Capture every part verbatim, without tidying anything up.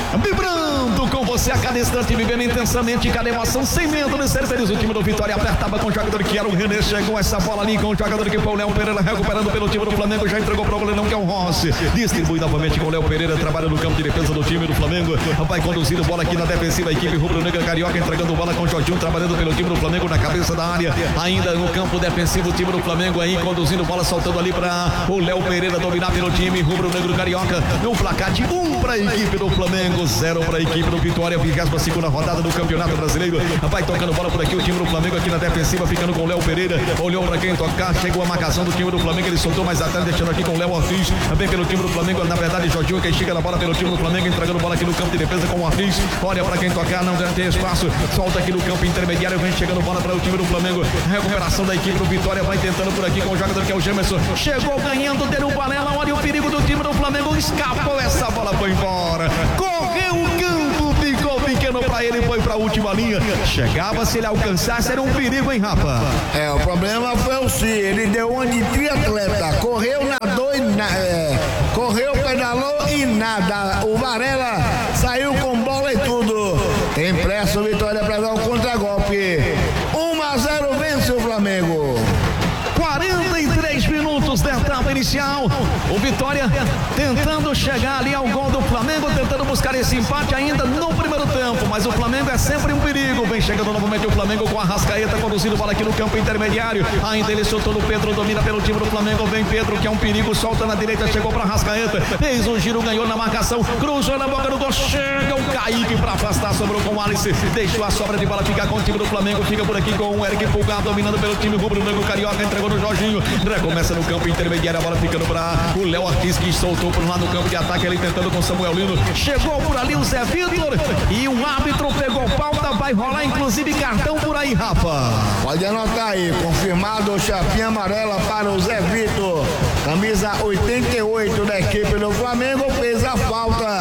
vibrando com você a cada instante, vivendo intensamente cada emoção, sem medo de ser feliz. O time do Vitória apertava com o jogador que era o René, chegou essa bola ali com o jogador que foi o Léo Pereira, recuperando pelo time do Flamengo, já entregou para o goleirão que é o Rossi, distribui novamente com o Léo Pereira, trabalha no campo de defesa do time do Flamengo, vai conduzindo bola aqui na defensiva, a equipe rubro-negra carioca, entregando bola com o Jorginho, trabalhando pelo time do Flamengo na cabeça da área, ainda no campo defensivo, o time do Flamengo aí conduzindo bola, soltando ali para o Léo Pereira dominar pelo time rubro-negro carioca, no placar de um para a equipe do Flamengo, zero para a equipe do Vitória, vigésima segunda rodada do Campeonato Brasileiro, vai tocando bola por aqui o time do Flamengo aqui na defensiva, ficando com o Léo Pereira, olhou para quem tocar, chegou a marcação do time do Flamengo, ele soltou mais atrás, deixando aqui com o Léo Ortiz, também pelo time do Flamengo, na verdade Jorginho quem chega na bola pelo time do Flamengo, entregando bola aqui no campo de defesa com o Ortiz, olha para quem tocar, não tem espaço, solta aqui no campo intermediário, vem chegando bola para o time do Flamengo, recuperação da equipe do Vitória, vai tentando por aqui com o jogador que é o Gemerson, chegou ganhando, derruba nela, olha o perigo do time do Flamengo, escapou, essa bola foi embora, correu o campo, ficou pequeno para ele, foi para a última linha, chegava, se ele alcançasse, era um perigo, hein, Rafa? É, o problema foi o Si, ele deu uma de triatleta, correu, nadou e na, é, correu, pedalou e nada, o Varela saiu com bola e tudo, tem pressa o Vitória para dar um contragolpe, um a zero vence o Flamengo. quarenta e três minutos da etapa inicial, o Vitória tentando chegar ali ao gol do Flamengo, tentando buscar esse empate ainda no primeiro tempo, mas o Flamengo é sempre um perigo, vem chegando novamente o Flamengo com a Arrascaeta, conduzindo bola aqui no campo intermediário, ainda ele soltou no Pedro, domina pelo time do Flamengo, vem Pedro que é um perigo, solta na direita, chegou para Arrascaeta, fez um giro, ganhou na marcação, cruzou na boca do gol, chega o Kaique para afastar, sobrou com o Alice, deixou a sobra de bola ficar com o time do Flamengo, fica por aqui com o Eric Pulgar, dominando pelo time rubro-negro carioca, entregou no Jorginho, recomeça no campo intermediário, a bola ficando para o Léo Ortiz, que soltou por lá no campo de ataque, ele tentando com o Samuel Lino, chegou por ali o Zé Vitor e o árbitro pegou pauta, vai rolar inclusive cartão por aí, Rafa. Pode anotar aí, confirmado o chapinha amarela para o Zé Vitor, camisa oitenta e oito da equipe do Flamengo, fez a falta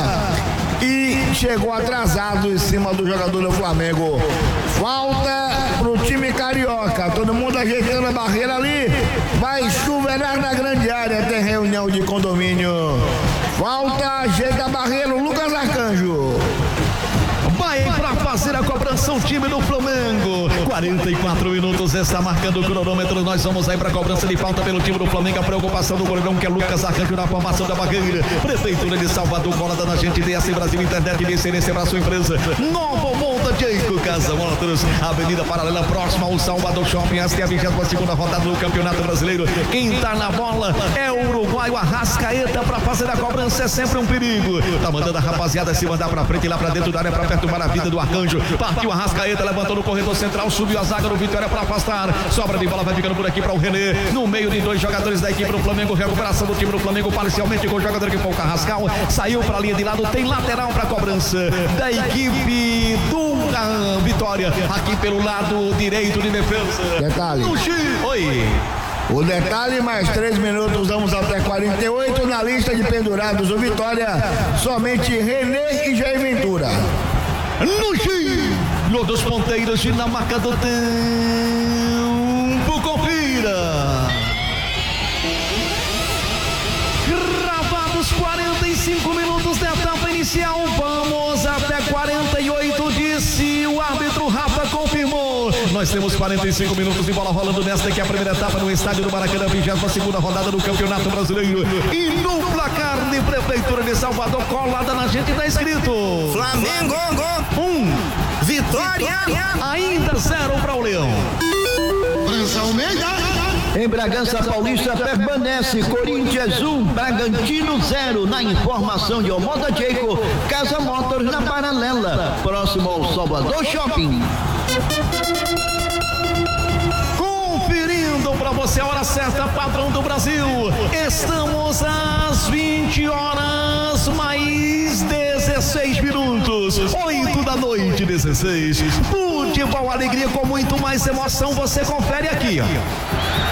e chegou atrasado em cima do jogador do Flamengo. Falta pro time carioca, todo mundo ajeitando a barreira ali, vai chuveirar na grande área, tem reunião de condomínio. Falta, ajeita a barreira, o Lucas Arcanjo. Vai para fazer a cobrança o time do Flamengo, quarenta e quatro minutos, está marcando o cronômetro, nós vamos aí para a cobrança de falta pelo time do Flamengo, a preocupação do goleirão que é Lucas Arcanjo na formação da barreira, Prefeitura de Salvador, bola da gente, D S Brasil, internet de excelência para a sua empresa, Nova Monta Jeico Casa Motors, Avenida Paralela, próxima ao Salvador Shopping, esta é a vigésima segunda rodada do Campeonato Brasileiro, quem tá na bola é o uruguaio Arrascaeta, para fazer a cobrança é sempre um perigo, tá mandando a rapaziada se mandar para frente, lá para dentro da área, para perturbar a vida do Arcanjo, partiu a Arrascaeta, levantou no corredor central, subiu a zaga do Vitória para afastar, sobra de bola vai ficando por aqui para o René, no meio de dois jogadores da equipe do Flamengo, recuperação do time do Flamengo parcialmente com o jogador que foi o Carrascal, saiu para a linha de lado, tem lateral para cobrança da equipe do Vitória, aqui pelo lado direito de defesa. Detalhe. Oi. O detalhe, mais três minutos, vamos até quarenta e oito, na lista de pendurados do Vitória, somente René e Jair Ventura. No giro dos ponteiros e na marca do tempo, confira. Gravados quarenta e cinco minutos da etapa inicial, vamos até quarenta e oito, disse o árbitro Rafa, confirmou. Nós temos quarenta e cinco minutos de bola rolando nesta que é a primeira etapa no estádio do Maracanã, vigésima segunda rodada do Campeonato Brasileiro. E no placar de Prefeitura de Salvador, colada na gente, tá escrito Flamengo um, Vitória ainda zero para o Leão. França Almeida. Em Bragança Paulista permanece Corinthians um, Bragantino zero. Na informação de Omoda Jeico, Casa Motors na Paralela, próximo ao Salvador Shopping. Conferindo para você a hora certa, padrão do Brasil. Estamos às vinte horas mais dezesseis minutos, oito da noite, dezesseis. Futebol, alegria com muito mais emoção, você confere aqui, ó.